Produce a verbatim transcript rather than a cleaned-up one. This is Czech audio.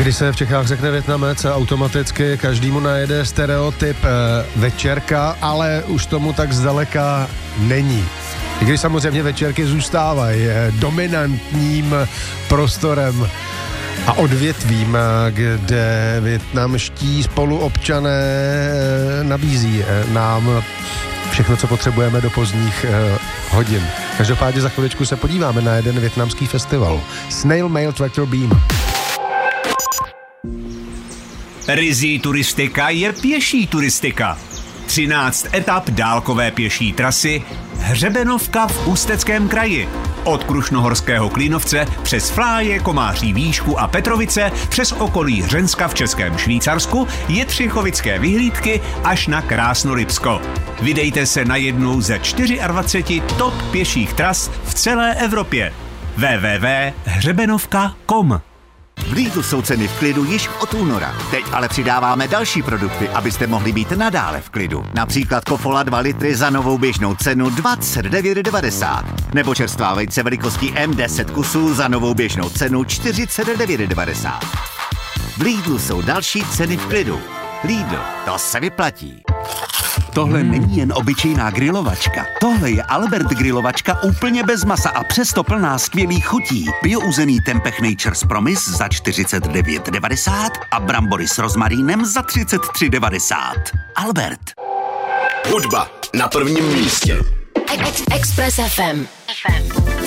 Když se v Čechách řekne Vietnamec, automaticky každému najede stereotyp e, večerka, ale už tomu tak zdaleka není. I když samozřejmě večerky zůstávají dominantním prostorem a odvětvím, kde vietnamští spoluobčané nabízí nám všechno, co potřebujeme do pozdních hodin. Každopádně za chviličku se podíváme na jeden vietnamský festival. Snail Mail Tractor Beam. Ryzí turistika je pěší turistika. třináct etap dálkové pěší trasy Hřebenovka v Ústeckém kraji. Od Krušnohorského Klínovce přes Fláje, Komáří Výšku a Petrovice přes okolí Hřenska v Českém Švýcarsku, Jetřichovické vyhlídky až na Krásnolipsko. Vydejte se na jednu ze dvacet čtyři top pěších tras v celé Evropě. w w w tečka hřebenovka tečka com. V Lidlu jsou ceny v klidu již od února. Teď ale přidáváme další produkty, abyste mohli být nadále v klidu. Například Kofola dva litry za novou běžnou cenu dvacet devět devadesát. Nebo čerstvá vejce velikostí M deset kusů za novou běžnou cenu čtyřicet devět devadesát. V Lidlu jsou další ceny v klidu. Lidl, to se vyplatí. Tohle není jen obyčejná grilovačka. Tohle je Albert grilovačka úplně bez masa a přesto plná skvělých chutí. Biouzený Tempeh Nature's Promise za čtyřicet devět devadesát a brambory s rozmarínem za třicet tři devadesát. Albert. Hudba na prvním místě. Express F M.